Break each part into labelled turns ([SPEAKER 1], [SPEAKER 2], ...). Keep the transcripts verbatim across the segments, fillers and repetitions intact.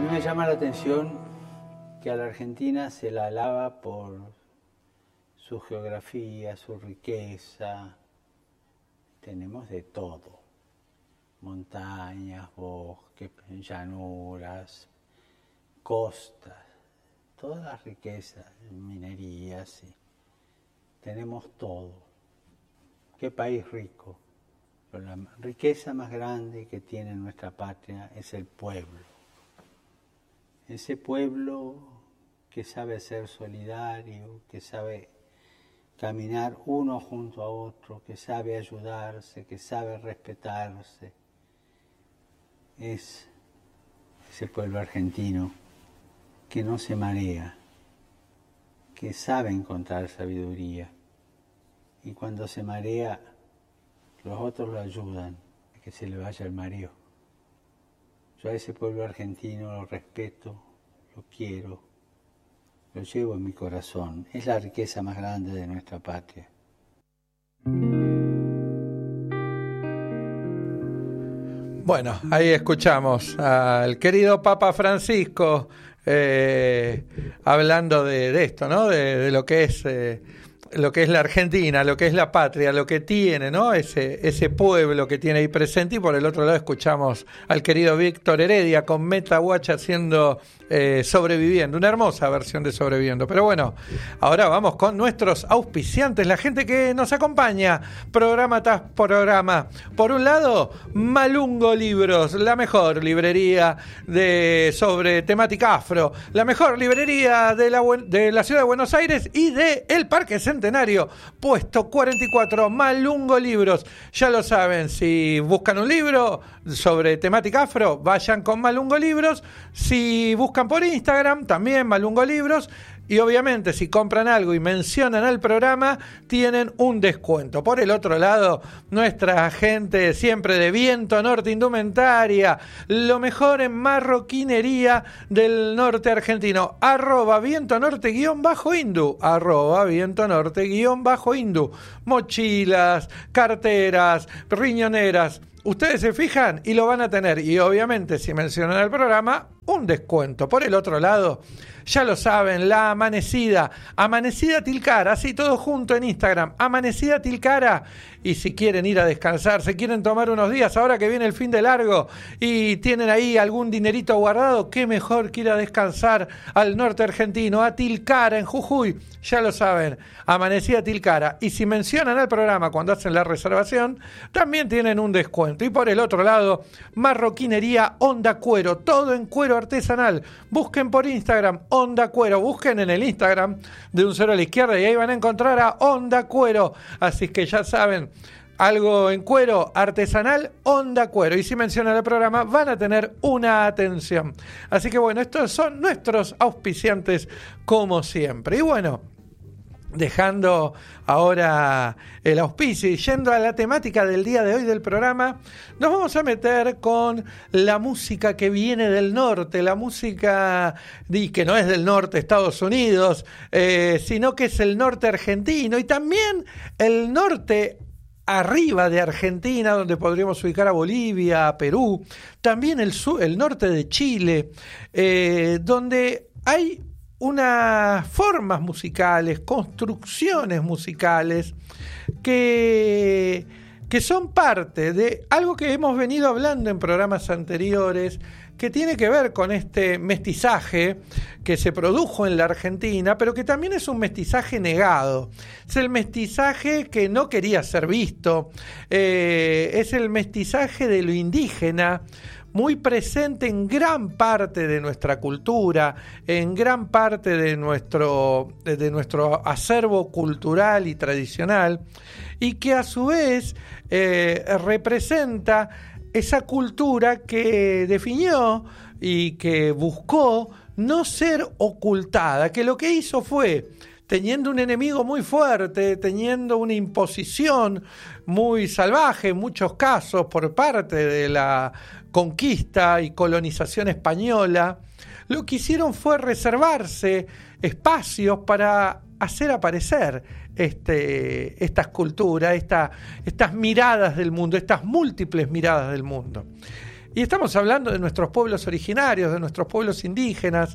[SPEAKER 1] mí me llama la atención que a la Argentina se la alaba por su geografía, su riqueza. Tenemos de todo: montañas, bosques, llanuras, costas, todas las riquezas, minería, sí. Tenemos todo. Qué país rico. Pero la riqueza más grande que tiene nuestra patria es el pueblo. Ese pueblo que sabe ser solidario, que sabe caminar uno junto a otro, que sabe ayudarse, que sabe respetarse. Es ese pueblo argentino que no se marea, que sabe encontrar sabiduría. Y cuando se marea, los otros lo ayudan a que se le vaya el mareo. Yo a ese pueblo argentino lo respeto, lo quiero, lo llevo en mi corazón. Es la riqueza más grande de nuestra patria.
[SPEAKER 2] Bueno, ahí escuchamos al querido Papa Francisco eh, hablando de, de esto, ¿no? De, de lo que es... Eh, lo que es la Argentina, lo que es la patria, lo que tiene, ¿no? Ese, ese pueblo que tiene ahí presente. Y por el otro lado escuchamos al querido Víctor Heredia con Meta Watch haciendo eh, Sobreviviendo, una hermosa versión de Sobreviviendo. Pero bueno, ahora vamos con nuestros auspiciantes, la gente que nos acompaña programa tras programa. Por un lado, Malungo Libros, la mejor librería de sobre temática afro, la mejor librería de la, de la ciudad de Buenos Aires y de el Parque Centenario, puesto cuarenta y cuatro, Malungo Libros. Ya lo saben, si buscan un libro sobre temática afro, vayan con Malungo Libros. Si buscan por Instagram, también Malungo Libros. Y obviamente si compran algo y mencionan al programa, tienen un descuento. Por el otro lado, nuestra gente siempre de Viento Norte Indumentaria, lo mejor en marroquinería del norte argentino. Arroba Viento Norte guión bajo Indu. Arroba Viento Norte guión bajo Indu. Mochilas, carteras, riñoneras. Ustedes se fijan y lo van a tener. Y obviamente si mencionan al programa, un descuento. Por el otro lado, ya lo saben, la Amanecida, Amanecida Tilcara, así todo junto en Instagram, Amanecida Tilcara. Y si quieren ir a descansar, se quieren tomar unos días ahora que viene el fin de largo y tienen ahí algún dinerito guardado, qué mejor que ir a descansar al norte argentino, a Tilcara en Jujuy. Ya lo saben, Amanecida Tilcara. Y si mencionan al programa cuando hacen la reservación, también tienen un descuento. Y por el otro lado, Marroquinería Onda Cuero, todo en cuero artesanal. Busquen por Instagram Onda Cuero, busquen en el Instagram de Un Cero a la Izquierda y ahí van a encontrar a Onda Cuero. Así que ya saben, algo en cuero artesanal, Onda Cuero. Y si mencionan el programa, van a tener una atención. Así que bueno, estos son nuestros auspiciantes como siempre. Y bueno, dejando ahora el auspicio y yendo a la temática del día de hoy del programa, nos vamos a meter con la música que viene del norte, la música y que no es del norte Estados Unidos, eh, sino que es el norte argentino y también el norte arriba de Argentina, donde podríamos ubicar a Bolivia, a Perú, también el, sur, el norte de Chile, eh, donde hay unas formas musicales, construcciones musicales que, que son parte de algo que hemos venido hablando en programas anteriores, que tiene que ver con este mestizaje que se produjo en la Argentina, pero que también es un mestizaje negado. Es el mestizaje que no quería ser visto, eh, es el mestizaje de lo indígena, muy presente en gran parte de nuestra cultura, en gran parte de nuestro, de nuestro acervo cultural y tradicional, y que a su vez eh, representa esa cultura que definió y que buscó no ser ocultada, que lo que hizo fue, teniendo un enemigo muy fuerte, teniendo una imposición muy salvaje en muchos casos por parte de la conquista y colonización española, lo que hicieron fue reservarse espacios para hacer aparecer este, estas culturas, esta, estas miradas del mundo, estas múltiples miradas del mundo. Y estamos hablando de nuestros pueblos originarios, de nuestros pueblos indígenas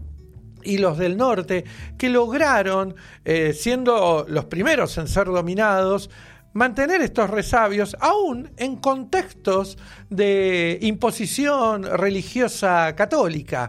[SPEAKER 2] y los del norte, que lograron, eh, siendo los primeros en ser dominados, mantener estos resabios aún en contextos de imposición religiosa católica.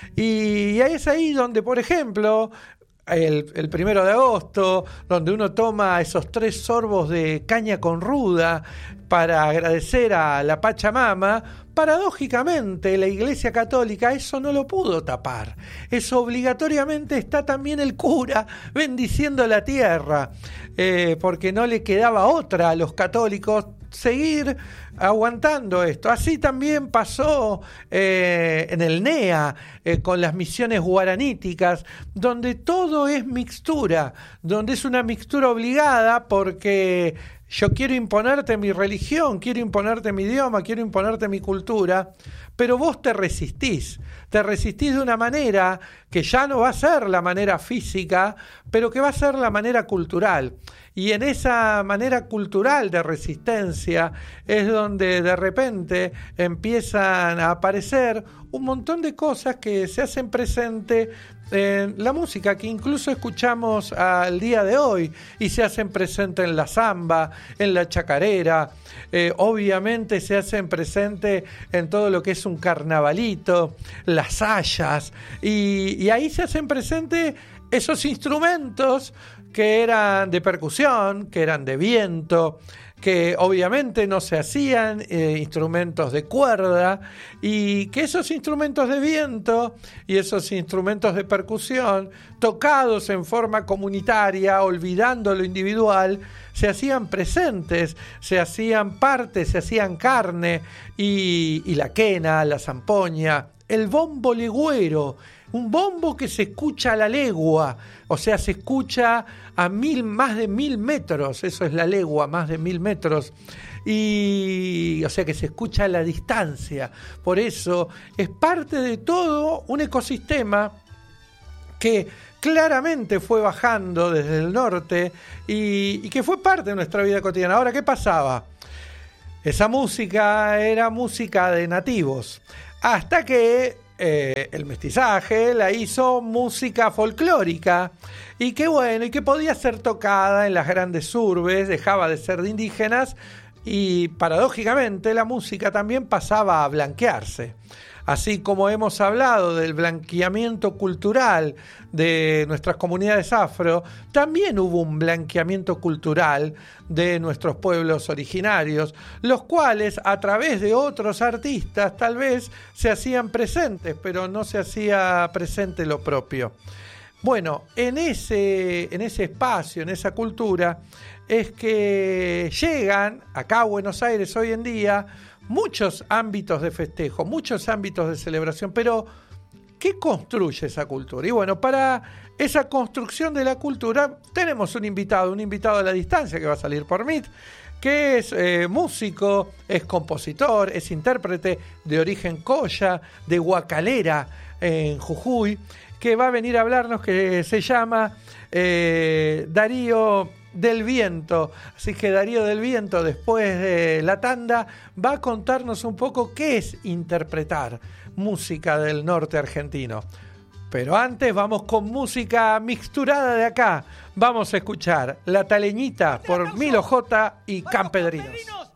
[SPEAKER 2] Y es ahí donde, por ejemplo, el, el primero de agosto, donde uno toma esos tres sorbos de caña con ruda para agradecer a la Pachamama, paradójicamente la Iglesia Católica eso no lo pudo tapar. Eso obligatoriamente está también el cura bendiciendo la tierra, eh, porque no le quedaba otra a los católicos seguir aguantando esto. Así también pasó eh, en el N E A, eh, con las misiones guaraníticas, donde todo es mixtura, donde es una mixtura obligada porque yo quiero imponerte mi religión, quiero imponerte mi idioma, quiero imponerte mi cultura, pero vos te resistís, te resistís de una manera que ya no va a ser la manera física, pero que va a ser la manera cultural. Y en esa manera cultural de resistencia es donde de repente empiezan a aparecer un montón de cosas que se hacen presente en la música, que incluso escuchamos al día de hoy y se hacen presente en la samba, en la chacarera, eh, obviamente se hacen presente en todo lo que es un carnavalito, las sayas, y, y ahí se hacen presente esos instrumentos que eran de percusión, que eran de viento, que obviamente no se hacían eh, instrumentos de cuerda, y que esos instrumentos de viento y esos instrumentos de percusión, tocados en forma comunitaria, olvidando lo individual, se hacían presentes, se hacían parte, se hacían carne, y, y la quena, la zampoña, el bombo legüero, un bombo que se escucha a la legua, o sea, se escucha a mil, más de mil metros, eso es la legua, más de mil metros, y o sea que se escucha a la distancia. Por eso es parte de todo un ecosistema que claramente fue bajando desde el norte y, y que fue parte de nuestra vida cotidiana. Ahora, ¿qué pasaba? Esa música era música de nativos, hasta que Eh, el mestizaje la hizo música folclórica, y que bueno, y que podía ser tocada en las grandes urbes, dejaba de ser de indígenas, y paradójicamente la música también pasaba a blanquearse. Así como hemos hablado del blanqueamiento cultural de nuestras comunidades afro, también hubo un blanqueamiento cultural de nuestros pueblos originarios, los cuales a través de otros artistas tal vez se hacían presentes, pero no se hacía presente lo propio. Bueno, en ese, en ese espacio, en esa cultura, es que llegan acá a Buenos Aires hoy en día muchos ámbitos de festejo, muchos ámbitos de celebración, pero ¿qué construye esa cultura? Y bueno, para esa construcción de la cultura tenemos un invitado, un invitado a la distancia que va a salir por Meet, que es eh, músico, es compositor, es intérprete de origen colla, de Huacalera en Jujuy, que va a venir a hablarnos, que se llama eh, Darío del Viento. Así que Darío del Viento, después de la tanda, va a contarnos un poco qué es interpretar música del norte argentino. Pero antes vamos con música mixturada de acá. Vamos a escuchar La Taleñita por Milo J y Campedrinos.